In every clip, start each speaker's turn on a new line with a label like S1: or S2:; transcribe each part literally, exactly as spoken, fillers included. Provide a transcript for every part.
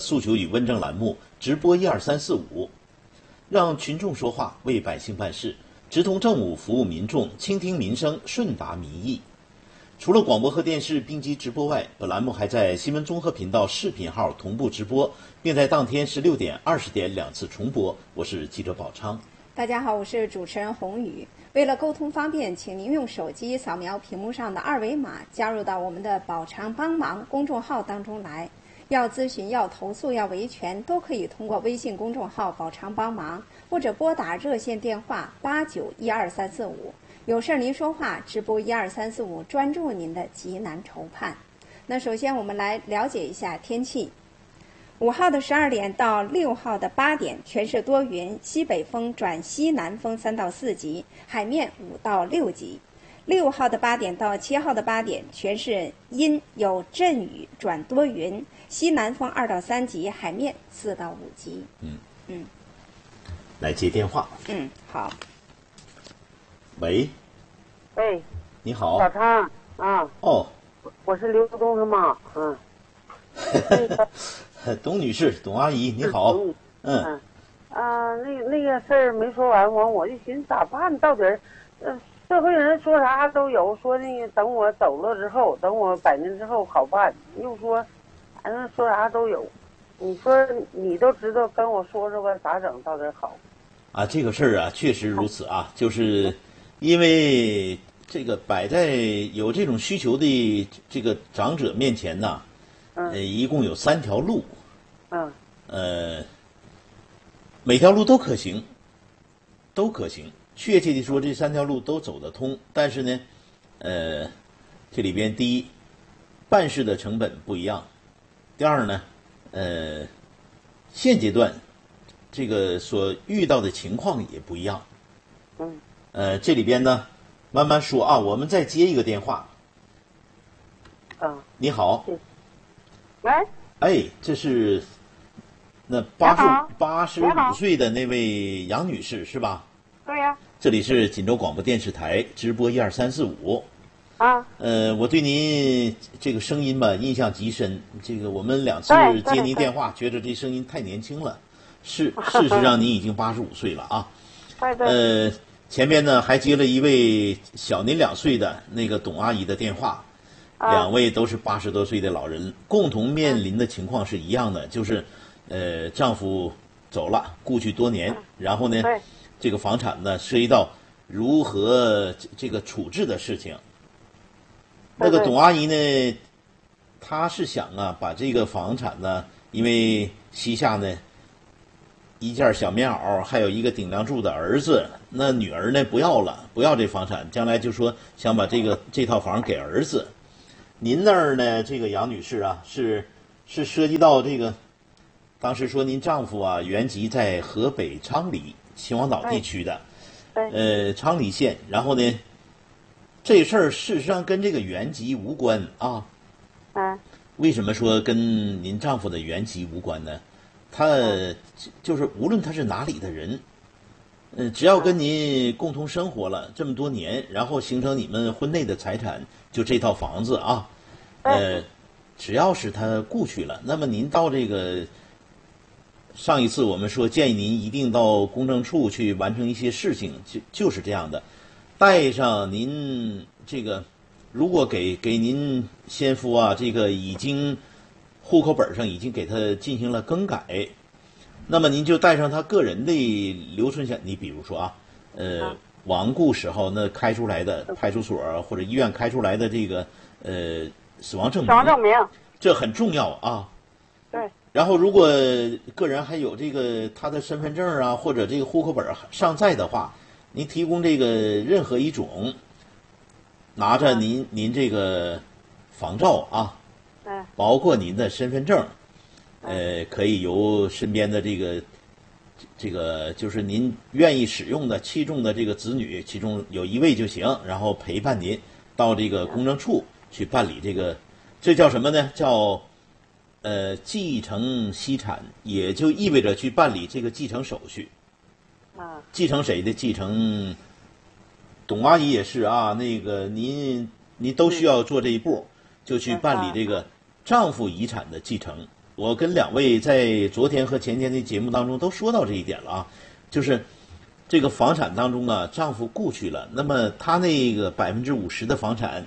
S1: 诉求与问政栏目直播一二三四五，让群众说话，为百姓办事，直通政务，服务民众，倾听民生，顺达民意。除了广播和电视并机直播外，本栏目还在新闻综合频道视频号同步直播，并在当天十六点、二十点两次重播。我是记者宝昌。
S2: 大家好，我是主持人洪宇。为了沟通方便，请您用手机扫描屏幕上的二维码，加入到我们的宝昌帮忙公众号当中来。要咨询、要投诉、要维权，都可以通过微信公众号宝昌帮忙，或者拨打热线电话八九一二三四五。有事您说话，直播一二三四五，专注您的急难愁盼。那首先我们来了解一下天气。五号的十二点到六号的八点，全市多云，西北风转西南风三到四级，海面五到六级。六号的八点到七号的八点，全市阴有阵雨转多云，西南风二到三级，海面四到五级。
S1: 嗯
S2: 嗯，
S1: 来接电话。
S2: 嗯，好。
S1: 喂。
S3: 喂，
S1: 你好。
S3: 小昌啊。
S1: 哦。
S3: 我是刘东的妈。嗯。
S1: 董女士，董阿姨，你好。嗯。
S3: 嗯。啊，那那个事儿没说完，我我就寻思咋办？到底儿，呃，社会人说啥都有，说那个等我走了之后，等我百年之后好办，又说，反正说啥都有。你说你都知道，跟我说说吧，咋整到底好？
S1: 啊，这个事儿啊，确实如此啊，就是因为这个摆在有这种需求的这个长者面前呢，
S3: 嗯，
S1: 呃，一共有三条路，
S3: 嗯，
S1: 呃，每条路都可行，都可行。确切的说，这三条路都走得通，但是呢，呃，这里边第一，办事的成本不一样；第二呢，呃，现阶段这个所遇到的情况也不一样。
S3: 嗯。
S1: 呃，这里边呢，慢慢说啊。我们再接一个电话。
S3: 啊。
S1: 你好。
S3: 喂。
S1: 哎，这是那八十八十五岁的那位杨女士是吧？
S3: 对呀、啊。
S1: 这里是锦州广播电视台直播一二三四五。
S3: 啊。
S1: 呃，我对您这个声音吧印象极深。这个我们两次接您电话，觉得这声音太年轻了。是，事实上您已经八十五岁了啊。
S3: 对对。
S1: 呃，前面呢还接了一位小您两岁的那个董阿姨的电话，
S3: 啊、
S1: 两位都是八十多岁的老人，共同面临的情况是一样的，就是呃丈夫走了，故去多年，然后呢，这个房产呢涉及到如何这个处置的事情。那个董阿姨呢，她是想啊把这个房产呢，因为膝下呢一件小棉袄，还有一个顶梁柱的儿子，那女儿呢不要了，不要这房产，将来就说想把这个这套房给儿子。您那儿呢，这个杨女士啊，是是涉及到这个，当时说您丈夫啊原籍在河北昌黎秦皇岛地区的，呃昌黎县，然后呢，这事儿事实上跟这个原籍无关啊。
S3: 嗯。
S1: 为什么说跟您丈夫的原籍无关呢？他就是无论他是哪里的人，呃，只要跟您共同生活了这么多年，然后形成你们婚内的财产，就这套房子啊，呃，只要是他故去了，那么您到这个上一次我们说建议您一定到公证处去完成一些事情，就就是这样的，带上您这个，如果给给您先夫啊这个已经户口本上已经给他进行了更改，那么您就带上他个人的留存险。你比如说啊，呃，亡故时候那开出来的派出所或者医院开出来的这个呃死亡证明，
S3: 死亡证明，
S1: 这很重要啊。
S3: 对。
S1: 然后如果个人还有这个他的身份证啊或者这个户口本尚在的话，您提供这个任何一种，拿着您您这个房照啊。包括您的身份证，呃，可以由身边的这个这个就是您愿意使用的器重的这个子女，其中有一位就行，然后陪伴您到这个公证处去办理这个，这叫什么呢？叫呃继承析产，也就意味着去办理这个继承手续。
S3: 啊。
S1: 继承谁的？继承董阿姨也是啊，那个您您都需要做这一步，就去办理这个丈夫遗产的继承。 我跟两位在昨天和前天的节目当中都说到这一点了啊，就是这个房产当中啊，丈夫故去了，那么他那个百分之五十的房产，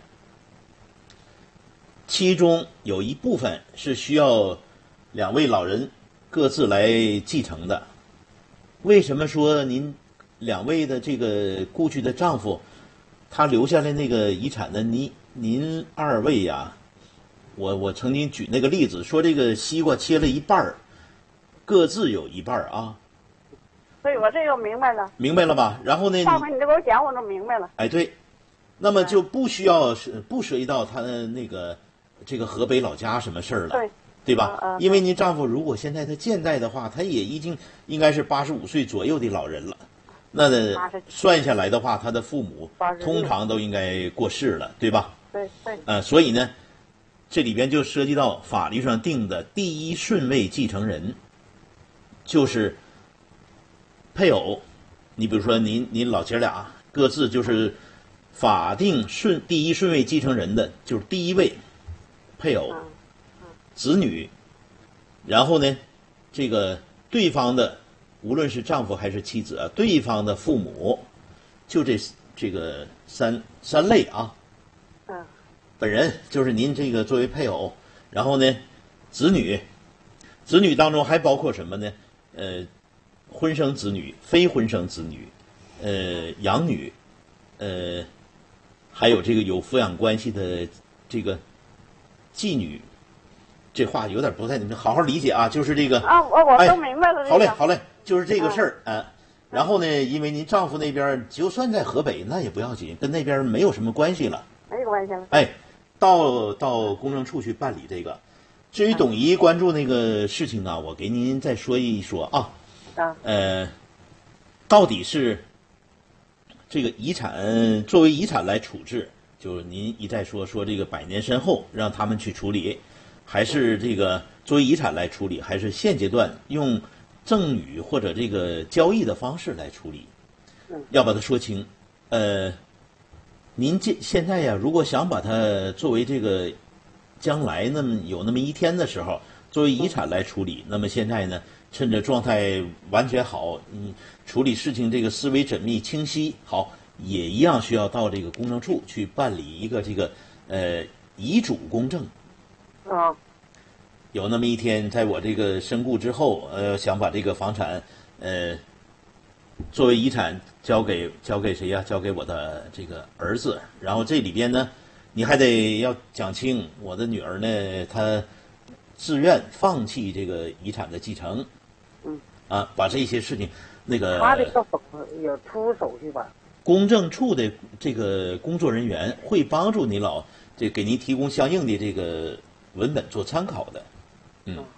S1: 其中有一部分是需要两位老人各自来继承的。为什么说您两位的这个故去的丈夫，他留下来那个遗产呢？您您二位呀，我我曾经举那个例子，说这个西瓜切了一半儿，各自有一半儿啊。
S3: 对，我这就明白了。
S1: 明白了吧？然后呢？
S3: 上回你这给我讲，我都明白了。
S1: 哎，对，那么就不需要是不涉及到他的那个这个河北老家什么事儿了。
S3: 对。
S1: 对吧？
S3: 嗯嗯、
S1: 因为您丈夫如果现在他健在的话，他也已经应该是八十五岁左右的老人了。那算下来的话，他的父母通常都应该过世了，对吧？
S3: 对对。
S1: 呃，所以呢，这里边就涉及到法律上定的第一顺位继承人，就是配偶。你比如说您您老姐俩各自就是法定顺第一顺位继承人的，就是第一位配偶。嗯子女，然后呢，这个对方的无论是丈夫还是妻子啊，对方的父母，就这这个三三类啊。
S3: 嗯。
S1: 本人就是您这个作为配偶，然后呢，子女，子女当中还包括什么呢？呃，婚生子女、非婚生子女，呃，养女，呃，还有这个有抚养关系的这个继女。这话有点不太，你们好好理解啊，就是这个
S3: 啊，我我都明白了。
S1: 哎、好嘞，好嘞，就是这个事儿啊。然后呢，因为您丈夫那边就算在河北，那也不要紧，跟那边没有什么关系了，
S3: 没关系了。
S1: 哎，到到公证处去办理这个。至于董姨关注那个事情啊，我给您再说一说啊。
S3: 啊。
S1: 呃，到底是这个遗产作为遗产来处置，就是您一再说说这个百年身后让他们去处理。还是这个作为遗产来处理，还是现阶段用赠与或者这个交易的方式来处理，要把它说清。呃，您这现在呀，如果想把它作为这个将来那么有那么一天的时候，作为遗产来处理，那么现在呢，趁着状态完全好，嗯，处理事情这个思维缜密清晰，好，也一样需要到这个公证处去办理一个这个呃遗嘱公证。
S3: 啊，
S1: 有那么一天，在我这个身故之后，呃，想把这个房产，呃，作为遗产交给交给谁呀？交给我的这个儿子。然后这里边呢，你还得要讲清，我的女儿呢，她自愿放弃这个遗产的继承。
S3: 嗯。
S1: 啊，把这些事情，那个。
S3: 他这个手也出手续吧。
S1: 公证处的这个工作人员会帮助你老，这给您提供相应的这个文本做参考的，嗯。